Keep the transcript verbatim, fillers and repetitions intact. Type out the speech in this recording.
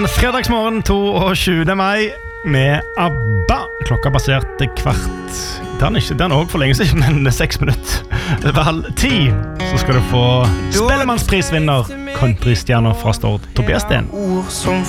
fredagsmorgen tjuende mai med ABBA. Klokka passerte kvart. Den er ikke, den er også for lenge siden, men seks minutter over halv ti. Så skal du få Spellemannsprisvinner, countrystjerner fra Stord, Tobias Sten.